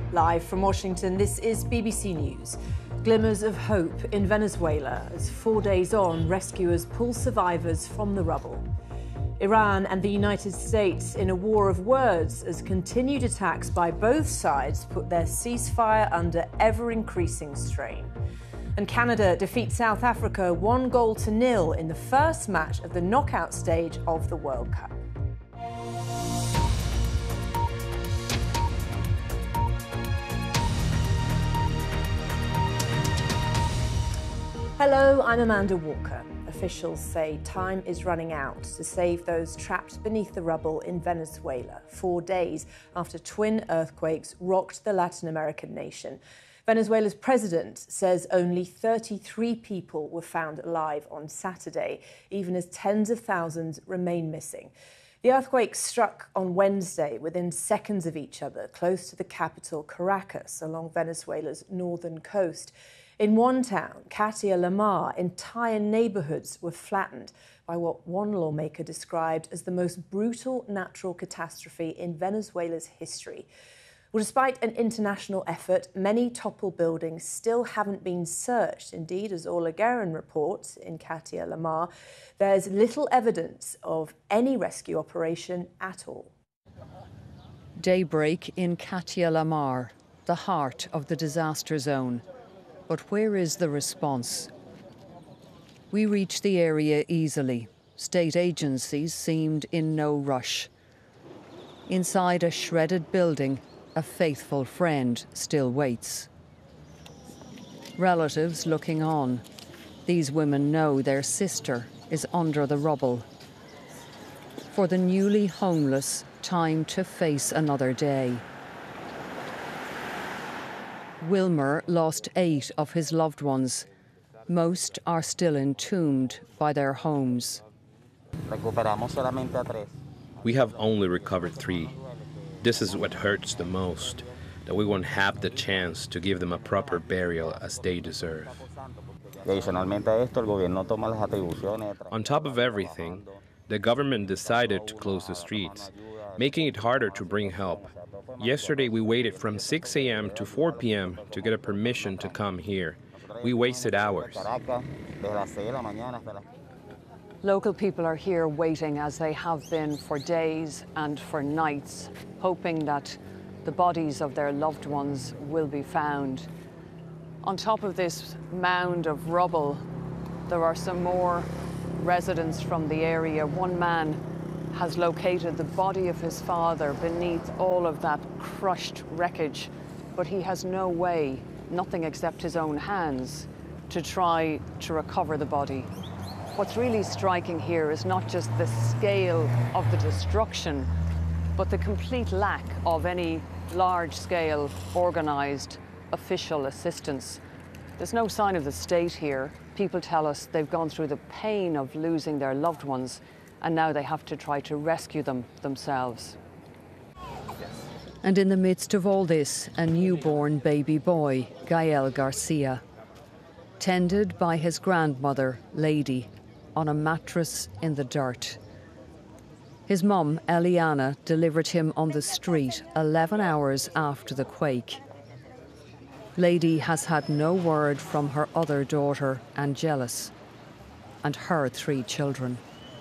Live from Washington, this is BBC News. Glimmers of hope in Venezuela as 4 days on, rescuers pull survivors from the rubble. Iran and the United States in a war of words as continued attacks by both sides put their ceasefire under ever-increasing strain. And Canada defeats South Africa 1-0 in the first match of the knockout stage of the World Cup. Hello, I'm Amanda Walker. Officials say time is running out to save those trapped beneath the rubble in Venezuela 4 days after twin earthquakes rocked the Latin American nation. Venezuela's president says only 33 people were found alive on Saturday, even as tens of thousands remain missing. The earthquakes struck on Wednesday within seconds of each other, close to the capital Caracas along Venezuela's northern coast. In one town, Catia La Mar, entire neighbourhoods were flattened by what one lawmaker described as the most brutal natural catastrophe in Venezuela's history. Well, despite an international effort, many toppled buildings still haven't been searched. Indeed, as Orla Guerin reports in Catia La Mar, there's little evidence of any rescue operation at all. Daybreak in Catia La Mar, the heart of the disaster zone. But where is the response? We reached the area easily. State agencies seemed in no rush. Inside a shredded building, a faithful friend still waits. Relatives looking on. These women know their sister is under the rubble. For the newly homeless, time to face another day. Wilmer lost 8 of his loved ones. Most are still entombed by their homes. We have only recovered 3. This is what hurts the most, that we won't have the chance to give them a proper burial as they deserve. On top of everything, the government decided to close the streets, making it harder to bring help. Yesterday, we waited from 6 a.m. to 4 p.m. to get a permission to come here. We wasted hours. Local people are here waiting, as they have been for days and for nights, hoping that the bodies of their loved ones will be found. On top of this mound of rubble, there are some more residents from the area. One man has located the body of his father beneath all of that crushed wreckage, but he has no way, nothing except his own hands, to try to recover the body. What's really striking here is not just the scale of the destruction, but the complete lack of any large-scale, organised, official assistance. There's no sign of the state here. People tell us they've gone through the pain of losing their loved ones, and now they have to try to rescue them themselves. And in the midst of all this, a newborn baby boy, Gael Garcia, tended by his grandmother, Lady, on a mattress in the dirt. His mum, Eliana, delivered him on the street 11 hours after the quake. Lady has had no word from her other daughter, Angelis, and her 3 children.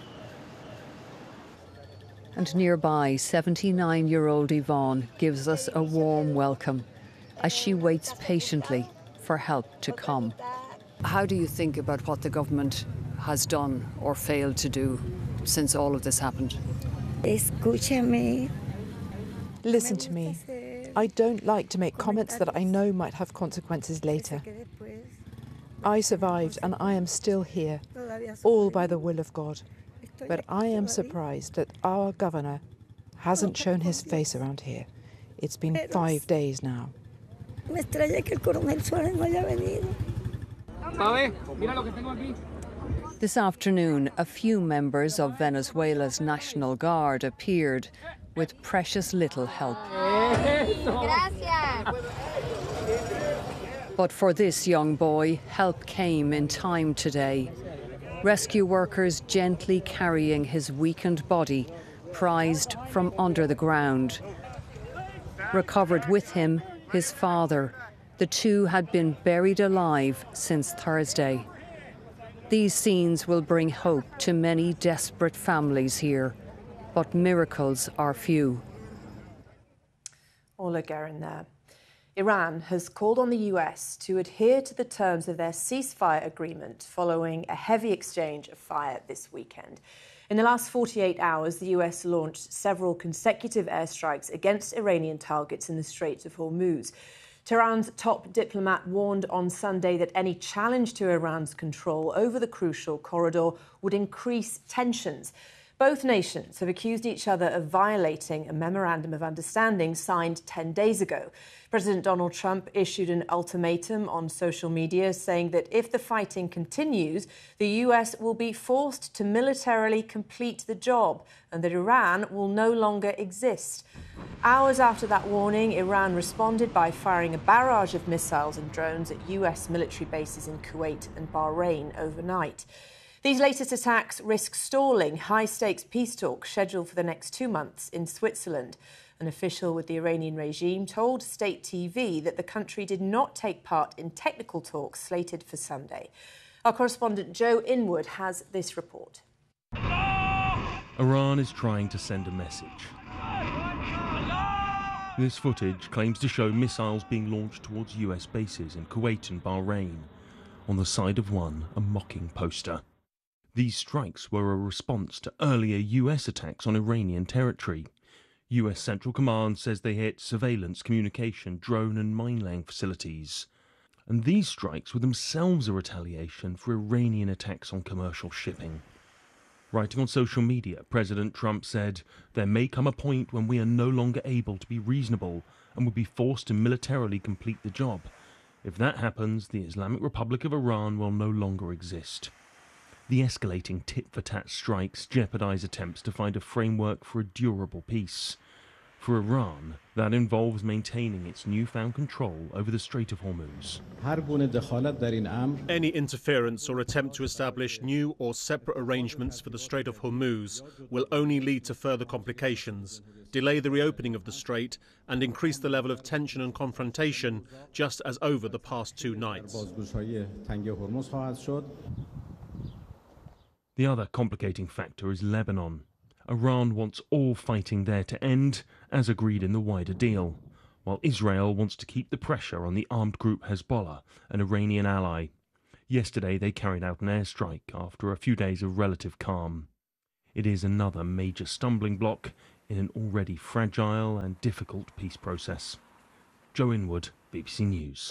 And nearby, 79-year-old Yvonne gives us a warm welcome as she waits patiently for help to come. How do you think about what the government has done or failed to do since all of this happened? Escúchame. Listen to me. I don't like to make comments that I know might have consequences later. I survived and I am still here, all by the will of God. But I am surprised that our governor hasn't shown his face around here. It's been 5 days now. This afternoon, a few members of Venezuela's National Guard appeared with precious little help. But for this young boy, help came in time today. Rescue workers gently carrying his weakened body, prized from under the ground. Recovered with him his father. The two had been buried alive since Thursday. These scenes will bring hope to many desperate families here, but miracles are few. Ola Guerin there. Iran has called on the US to adhere to the terms of their ceasefire agreement following a heavy exchange of fire this weekend. In the last 48 hours, the US launched several consecutive airstrikes against Iranian targets in the Strait of Hormuz. Tehran's top diplomat warned on Sunday that any challenge to Iran's control over the crucial corridor would increase tensions. Both nations have accused each other of violating a memorandum of understanding signed 10 days ago. President Donald Trump issued an ultimatum on social media saying that if the fighting continues, the US will be forced to militarily complete the job and that Iran will no longer exist. Hours after that warning, Iran responded by firing a barrage of missiles and drones at US military bases in Kuwait and Bahrain overnight. These latest attacks risk stalling high-stakes peace talks scheduled for the next 2 months in Switzerland. An official with the Iranian regime told State TV that the country did not take part in technical talks slated for Sunday. Our correspondent Joe Inwood has this report. Iran is trying to send a message. This footage claims to show missiles being launched towards US bases in Kuwait and Bahrain. On the side of one, a mocking poster. These strikes were a response to earlier US attacks on Iranian territory. US Central Command says they hit surveillance, communication, drone and mine-laying facilities. And these strikes were themselves a retaliation for Iranian attacks on commercial shipping. Writing on social media, President Trump said, "There may come a point when we are no longer able to be reasonable and will be forced to militarily complete the job. If that happens, the Islamic Republic of Iran will no longer exist." The escalating tit-for-tat strikes jeopardize attempts to find a framework for a durable peace. For Iran, that involves maintaining its newfound control over the Strait of Hormuz. Any interference or attempt to establish new or separate arrangements for the Strait of Hormuz will only lead to further complications, delay the reopening of the strait, and increase the level of tension and confrontation, just as over the past 2 nights. The other complicating factor is Lebanon. Iran wants all fighting there to end, as agreed in the wider deal, while Israel wants to keep the pressure on the armed group Hezbollah, an Iranian ally. Yesterday they carried out an airstrike after a few days of relative calm. It is another major stumbling block in an already fragile and difficult peace process. Joe Inwood, BBC News.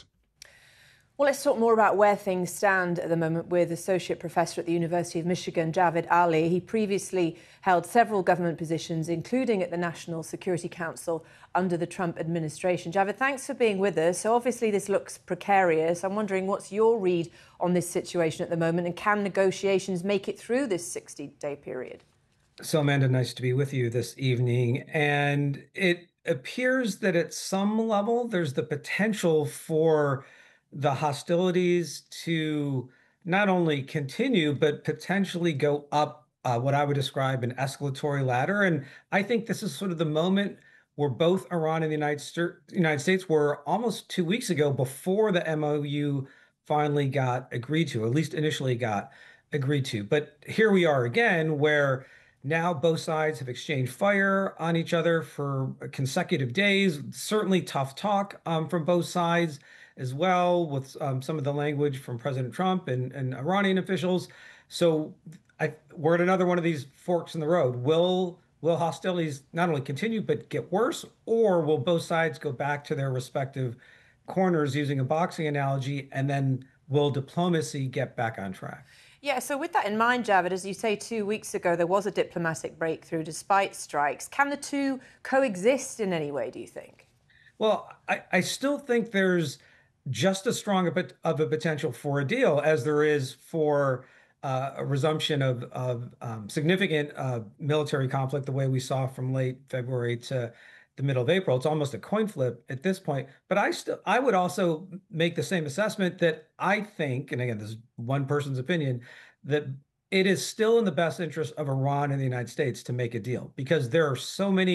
Well, let's talk more about where things stand at the moment with Associate Professor at the University of Michigan, Javed Ali. He previously held several government positions, including at the National Security Council under the Trump administration. Javed, thanks for being with us. So obviously this looks precarious. I'm wondering what's your read on this situation at the moment, and can negotiations make it through this 60-day period? So, Amanda, nice to be with you this evening. And it appears that at some level there's the potential for the hostilities to not only continue, but potentially go up what I would describe an escalatory ladder. And I think this is sort of the moment where both Iran and the United States were almost 2 weeks ago, before the MOU finally got agreed to, or at least initially got agreed to. But here we are again, where now both sides have exchanged fire on each other for consecutive days. Certainly tough talk from both sides as well, with some of the language from President Trump and Iranian officials. So we're at another one of these forks in the road. Will hostilities not only continue, but get worse? Or will both sides go back to their respective corners, using a boxing analogy, and then will diplomacy get back on track? Yeah, so with that in mind, Javed, as you say, 2 weeks ago, there was a diplomatic breakthrough despite strikes. Can the two coexist in any way, do you think? Well, I still think there's just as strong of a potential for a deal as there is for a resumption of significant military conflict, the way we saw from late February to the middle of April. It's almost a coin flip at this point. But I would also make the same assessment that I think, and again, this is one person's opinion, that it is still in the best interest of Iran and the United States to make a deal, because there are so many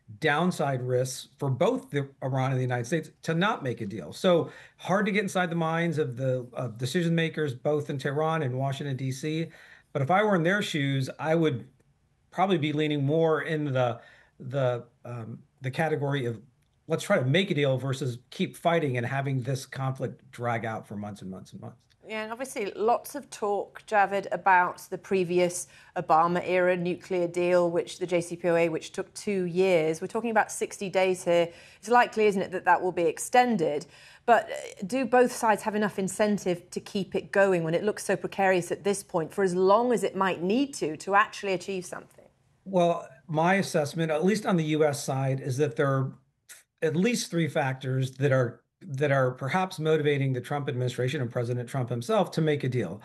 downside risks for both Iran and the United States to not make a deal. So hard to get inside the minds of the decision makers, both in Tehran and Washington, D.C. But if I were in their shoes, I would probably be leaning more in the category of let's try to make a deal versus keep fighting and having this conflict drag out for months and months and months. Yeah, and obviously lots of talk, Javed, about the previous Obama-era nuclear deal, which the JCPOA, which took 2 years. We're talking about 60 days here. It's likely, isn't it, that that will be extended? But do both sides have enough incentive to keep it going when it looks so precarious at this point for as long as it might need to actually achieve something? Well, my assessment, at least on the U.S. side, is that there are at least 3 factors that are perhaps motivating the Trump administration and President Trump himself to make a deal.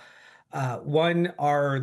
One are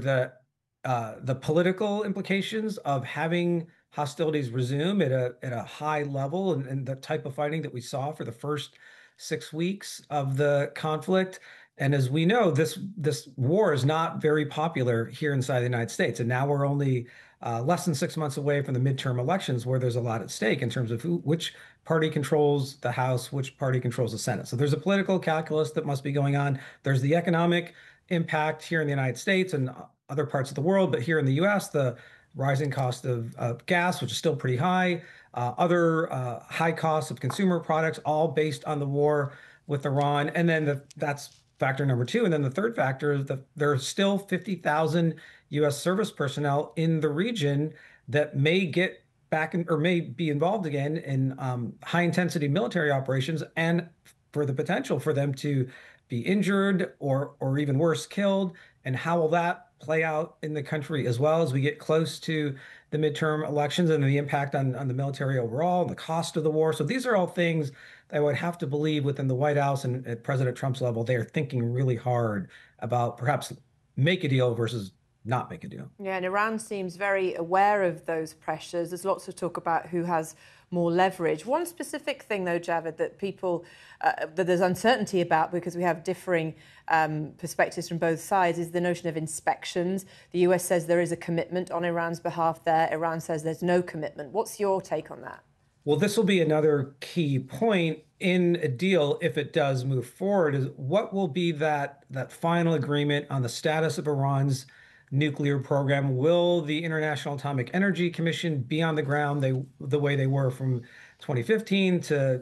the political implications of having hostilities resume at a high level and the type of fighting that we saw for the first 6 weeks of the conflict. And as we know, this war is not very popular here inside the United States. And now we're only less than 6 months away from the midterm elections, where there's a lot at stake in terms of which party controls the House, which party controls the Senate. So there's a political calculus that must be going on. There's the economic impact here in the United States and other parts of the world. But here in the U.S., the rising cost of gas, which is still pretty high, other high costs of consumer products, all based on the war with Iran. And then that's factor number 2. And then the third factor is that there are still 50,000 U.S. service personnel in the region that may get back or may be involved again in high intensity military operations, and for the potential for them to be injured or even worse, killed. And how will that play out in the country as well as we get close to the midterm elections and the impact on the military overall, the cost of the war. So these are all things that I would have to believe within the White House and at President Trump's level, they are thinking really hard about perhaps make a deal versus not make a deal. Yeah, and Iran seems very aware of those pressures. There's lots of talk about who has more leverage. One specific thing, though, Javed, that people, that there's uncertainty about because we have differing perspectives from both sides is the notion of inspections. The US says there is a commitment on Iran's behalf there. Iran says there's no commitment. What's your take on that? Well, this will be another key point in a deal if it does move forward, is what will be that final agreement on the status of Iran's nuclear program. Will the International Atomic Energy Commission be on the ground the way they were from 2015 to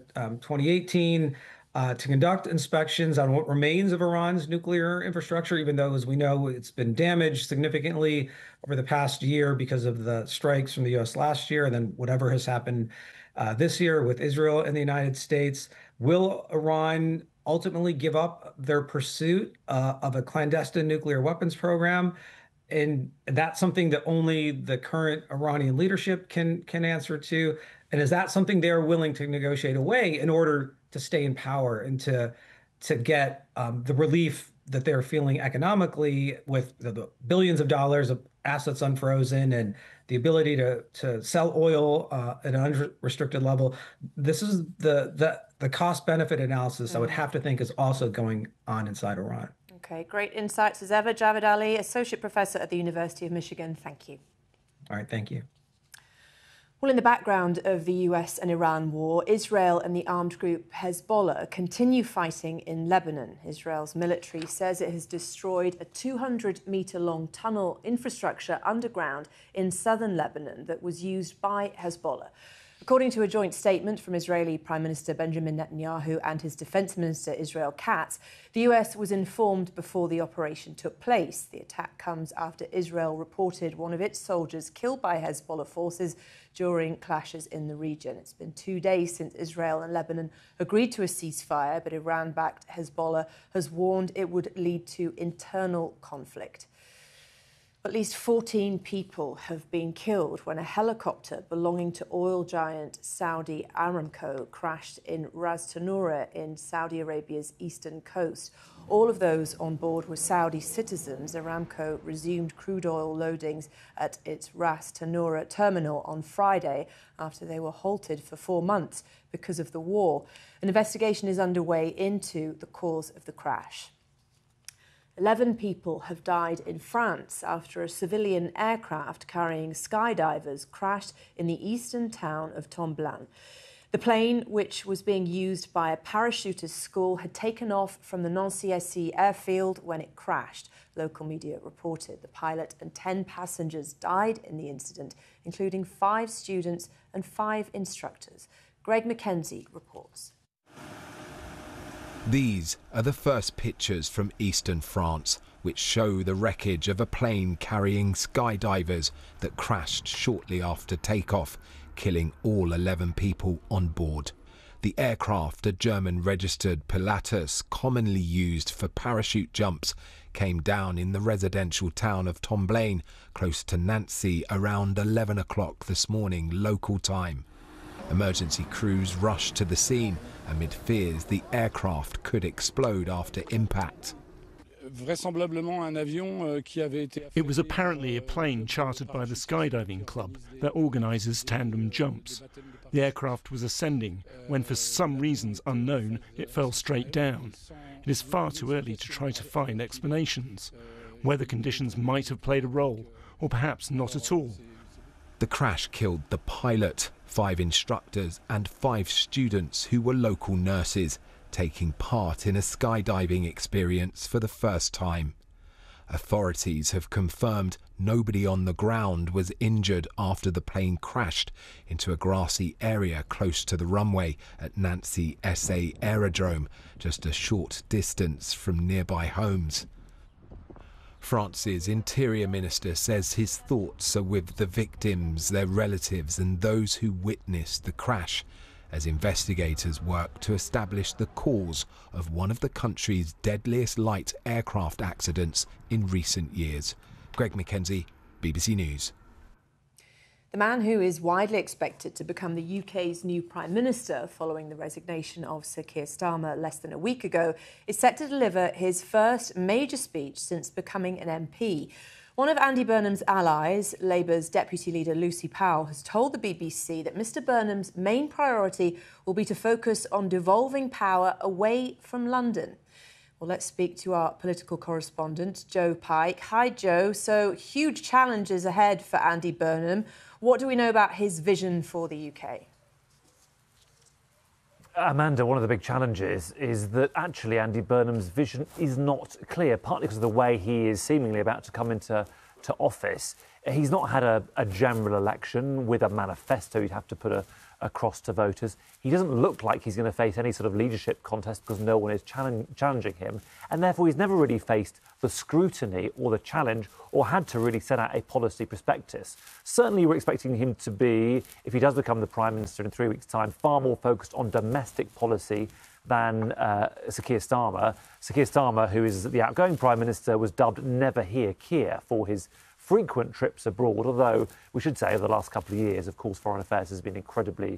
2018 to conduct inspections on what remains of Iran's nuclear infrastructure, even though, as we know, it's been damaged significantly over the past year because of the strikes from the U.S. last year and then whatever has happened this year with Israel and the United States? Will Iran ultimately give up their pursuit of a clandestine nuclear weapons program? And that's something that only the current Iranian leadership can answer to. And is that something they're willing to negotiate away in order to stay in power and to get the relief that they're feeling economically with the billions of dollars of assets unfrozen and the ability to sell oil at an unrestricted level? This is the cost-benefit analysis I would have to think is also going on inside Iran. Okay, great insights as ever. Javed Ali, Associate Professor at the University of Michigan. Thank you. All right, thank you. Well, in the background of the US and Iran war, Israel and the armed group Hezbollah continue fighting in Lebanon. Israel's military says it has destroyed a 200-meter-long tunnel infrastructure underground in southern Lebanon that was used by Hezbollah. According to a joint statement from Israeli Prime Minister Benjamin Netanyahu and his Defense Minister Israel Katz, the US was informed before the operation took place. The attack comes after Israel reported one of its soldiers killed by Hezbollah forces during clashes in the region. It's been 2 days since Israel and Lebanon agreed to a ceasefire, but Iran-backed Hezbollah has warned it would lead to internal conflict. At least 14 people have been killed when a helicopter belonging to oil giant Saudi Aramco crashed in Ras Tanura in Saudi Arabia's eastern coast. All of those on board were Saudi citizens. Aramco resumed crude oil loadings at its Ras Tanura terminal on Friday after they were halted for 4 months because of the war. An investigation is underway into the cause of the crash. 11 people have died in France after a civilian aircraft carrying skydivers crashed in the eastern town of Tomblain. The plane, which was being used by a parachutist school, had taken off from the Nancy-Essy airfield when it crashed. Local media reported the pilot and 10 passengers died in the incident, including 5 students and 5 instructors. Greg Mackenzie reports. These are the first pictures from eastern France, which show the wreckage of a plane carrying skydivers that crashed shortly after takeoff, killing all 11 people on board. The aircraft, a German-registered Pilatus commonly used for parachute jumps, came down in the residential town of Tomblain, close to Nancy, around 11 o'clock this morning, local time. Emergency crews rushed to the scene amid fears the aircraft could explode after impact. It was apparently a plane chartered by the skydiving club that organises tandem jumps. The aircraft was ascending when, for some reasons unknown, it fell straight down. It is far too early to try to find explanations. Weather conditions might have played a role, or perhaps not at all. The crash killed the pilot, 5 instructors and 5 students who were local nurses, taking part in a skydiving experience for the first time. Authorities have confirmed nobody on the ground was injured after the plane crashed into a grassy area close to the runway at Nancy-Essy Aerodrome, just a short distance from nearby homes. France's Interior Minister says his thoughts are with the victims, their relatives and those who witnessed the crash, as investigators work to establish the cause of one of the country's deadliest light aircraft accidents in recent years. Greg Mackenzie, BBC News. The man who is widely expected to become the UK's new Prime Minister following the resignation of Sir Keir Starmer less than a week ago is set to deliver his first major speech since becoming an MP. One of Andy Burnham's allies, Labour's Deputy Leader Lucy Powell, has told the BBC that Mr Burnham's main priority will be to focus on devolving power away from London. Well, let's speak to our political correspondent, Joe Pike. Hi, Joe. So, huge challenges ahead for Andy Burnham. What do we know about his vision for the UK? Amanda, one of the big challenges is that actually Andy Burnham's vision is not clear, partly because of the way he is seemingly about to come into office. He's not had a general election with a manifesto he'd have to put across to voters. He doesn't look like he's going to face any sort of leadership contest because no one is challenging him. And therefore, he's never really faced the scrutiny or the challenge or had to really set out a policy prospectus. Certainly, we're expecting him to be, if he does become the Prime Minister in 3 weeks' time, far more focused on domestic policy than Sir Keir Starmer. Sir Keir Starmer, who is the outgoing Prime Minister, was dubbed Never Hear Keir for his frequent trips abroad, although we should say over the last couple of years, of course, foreign affairs has been incredibly